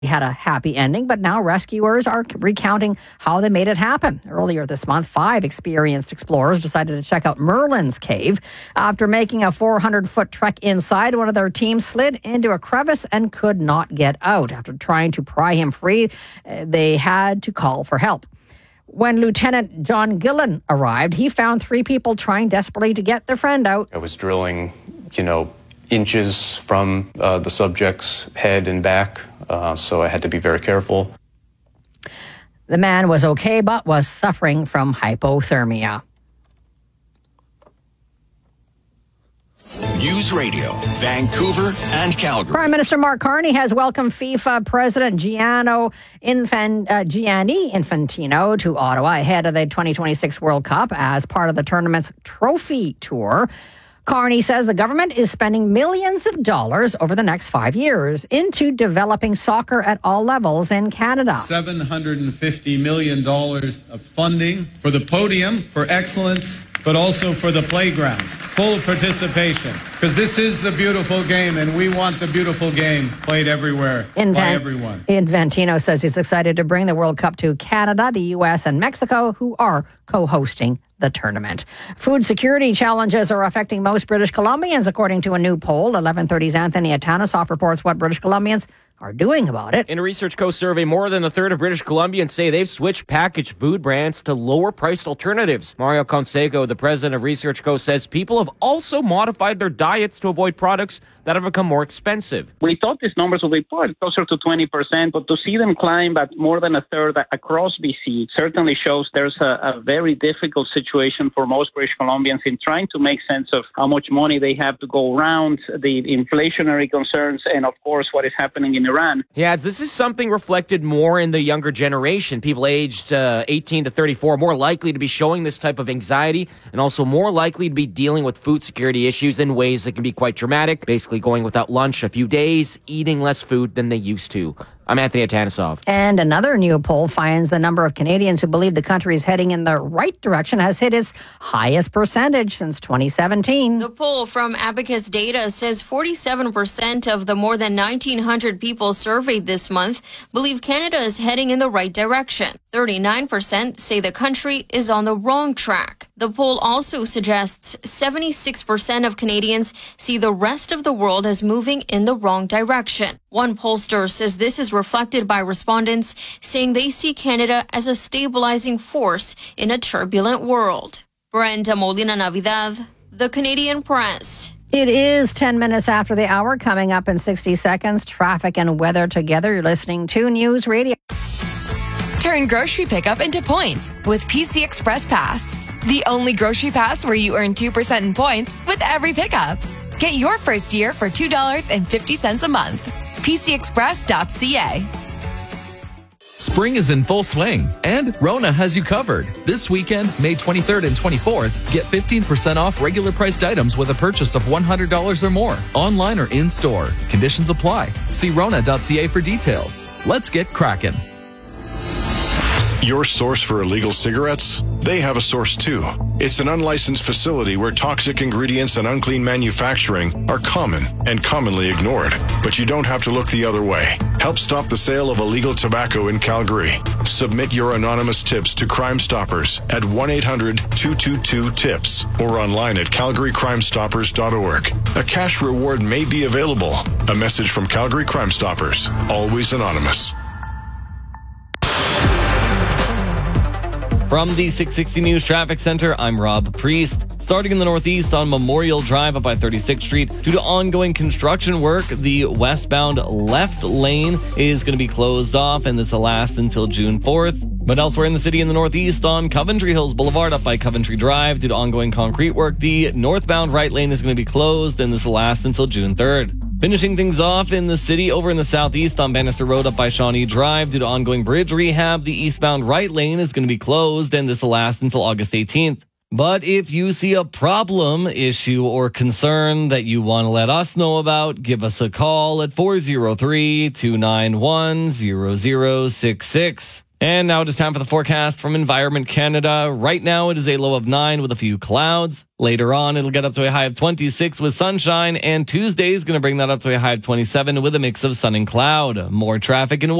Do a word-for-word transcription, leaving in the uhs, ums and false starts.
had a happy ending, but now rescuers are recounting how they made it happen. Earlier this month, five experienced explorers decided to check out Merlin's Cave. After making a four hundred foot trek inside, one of their team slid into a crevice and could not get out. After trying to pry him free, they had to call for help. When Lieutenant John Gillen arrived, he found three people trying desperately to get their friend out. I was drilling, you know, inches from uh, the subject's head and back, uh, so I had to be very careful. The man was okay, but was suffering from hypothermia. News Radio, Vancouver and Calgary. Prime Minister Mark Carney has welcomed FIFA President Gianno Infan- uh, Gianni Infantino to Ottawa ahead of the twenty twenty-six World Cup as part of the tournament's trophy tour. Carney says the government is spending millions of dollars over the next five years into developing soccer at all levels in Canada. seven hundred fifty million dollars of funding for the podium, for excellence, but also for the playground. Full participation, because this is the beautiful game, and we want the beautiful game played everywhere Invan- by everyone. Infantino says he's excited to bring the World Cup to Canada, the U S, and Mexico, who are co-hosting the tournament. Food security challenges are affecting most British Columbians, according to a new poll. eleven thirty's Anthony Atanasoff reports what British Columbians are doing about it. In a Research Co survey, more than a third of British Columbians say they've switched packaged food brands to lower-priced alternatives. Mario Conseco, the president of Research Co, says people have also modified their diets to avoid products that have become more expensive. We thought these numbers would be probably closer to twenty percent, but to see them climb at more than a third across B C certainly shows there's a, a very difficult situation for most British Columbians in trying to make sense of how much money they have to go around, the inflationary concerns, and of course what is happening in Iran. He adds this is something reflected more in the younger generation. People aged uh, eighteen to thirty-four more likely to be showing this type of anxiety and also more likely to be dealing with food security issues in ways that can be quite dramatic, basically going without lunch a few days, eating less food than they used to. I'm Anthony Atanasoff. And another new poll finds the number of Canadians who believe the country is heading in the right direction has hit its highest percentage since twenty seventeen. The poll from Abacus Data says forty-seven percent of the more than nineteen hundred people surveyed this month believe Canada is heading in the right direction. thirty-nine percent say the country is on the wrong track. The poll also suggests seventy-six percent of Canadians see the rest of the world as moving in the wrong direction. One pollster says this is reflected by respondents saying they see Canada as a stabilizing force in a turbulent world. Brenda Molina Navidad, The Canadian Press. It is ten minutes after the hour. Coming up in sixty seconds, traffic and weather together. You're listening to News Radio. Turn grocery pickup into points with P C Express Pass. The only grocery pass where you earn two percent in points with every pickup. Get your first year for two dollars and fifty cents a month. P C express dot c a. Spring is in full swing, and Rona has you covered. This weekend, May twenty-third and twenty-fourth, get fifteen percent off regular priced items with a purchase of one hundred dollars or more, online or in-store. Conditions apply. See rona dot c a for details. Let's get cracking. Your source for illegal cigarettes? They have a source too. It's an unlicensed facility where toxic ingredients and unclean manufacturing are common and commonly ignored. But you don't have to look the other way. Help stop the sale of illegal tobacco in Calgary. Submit your anonymous tips to Crime Stoppers at one eight hundred two two two TIPS or online at calgary crime stoppers dot org. A cash reward may be available. A message from Calgary Crime Stoppers. Always anonymous. From the six sixty News Traffic Center, I'm Rob Priest. Starting in the northeast on Memorial Drive up by thirty-sixth Street, due to ongoing construction work, the westbound left lane is going to be closed off, and this will last until June fourth. But elsewhere in the city in the northeast on Coventry Hills Boulevard up by Coventry Drive, due to ongoing concrete work, the northbound right lane is going to be closed, and this will last until June third. Finishing things off in the city over in the southeast on Bannister Road up by Shawnee Drive, due to ongoing bridge rehab, the eastbound right lane is going to be closed, and this will last until August eighteenth. But if you see a problem, issue, or concern that you want to let us know about, give us a call at four oh three, two nine one, zero zero six six. And now it is time for the forecast from Environment Canada. Right now it is a low of nine with a few clouds. Later on, it'll get up to a high of twenty-six with sunshine. And Tuesday is going to bring that up to a high of twenty-seven with a mix of sun and cloud. More traffic and